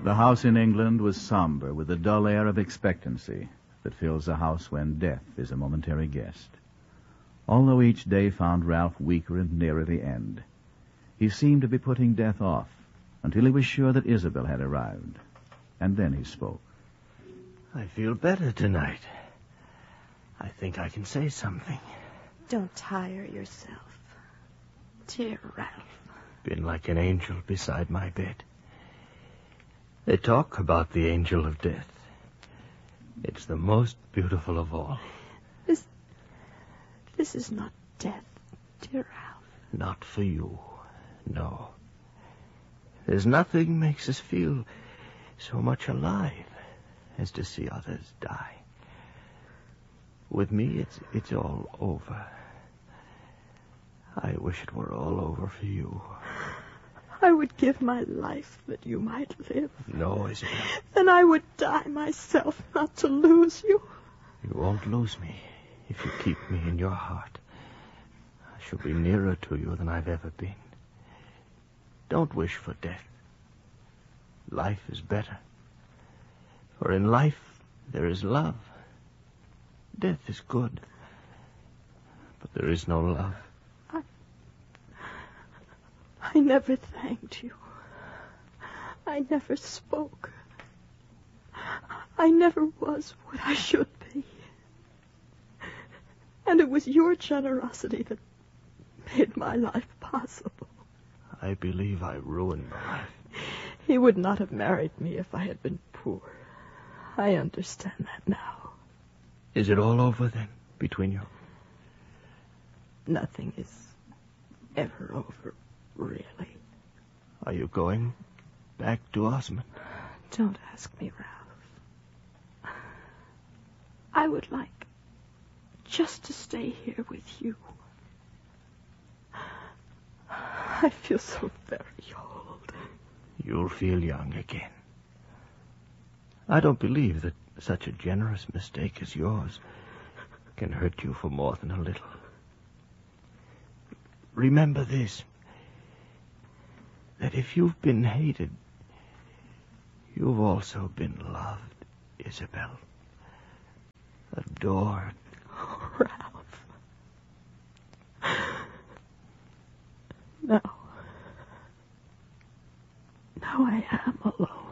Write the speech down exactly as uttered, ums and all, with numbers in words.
The house in England was somber with the dull air of expectancy that fills a house when death is a momentary guest. Although each day found Ralph weaker and nearer the end, he seemed to be putting death off until he was sure that Isabel had arrived. And then he spoke. I feel better tonight. I think I can say something. Don't tire yourself. Dear Ralph. Been like an angel beside my bed. They talk about the angel of death. It's the most beautiful of all. This... This is not death, dear Ralph. Not for you, no. There's nothing makes us feel so much alive as to see others die. With me, it's it's all over. I wish it were all over for you. I would give my life that you might live. No, Isabel. Then I would die myself not to lose you. You won't lose me if you keep me in your heart. I shall be nearer to you than I've ever been. Don't wish for death. Life is better. For in life there is love. Death is good. But there is no love. I... I never thanked you. I never spoke. I never was what I should be. And it was your generosity that made my life possible. I believe I ruined my life. He would not have married me if I had been poor. I understand that now. Is it all over, then, between you? Nothing is ever over, really. Are you going back to Osmond? Don't ask me, Ralph. I would like just to stay here with you. I feel so very old. You'll feel young again. I don't believe that such a generous mistake as yours can hurt you for more than a little. Remember this, that if you've been hated, you've also been loved, Isabel. Adored. Oh, Ralph. Now, now I am alone.